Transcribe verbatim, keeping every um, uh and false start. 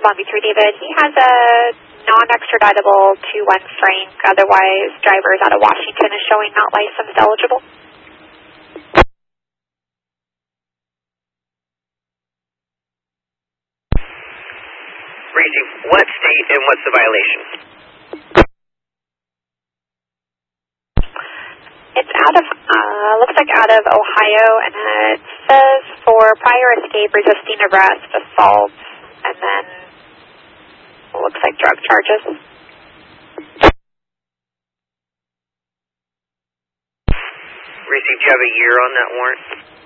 Long Beach three David. He has a non-extraditable two one Frank. Otherwise, drivers out of Washington is showing not licensed eligible. Breezy, what state and what's the violation? It's out of, uh, looks like out of Ohio, and it says for prior escape, resisting arrest, assault, and then it looks like drug charges. Reese, do you have a year on that warrant?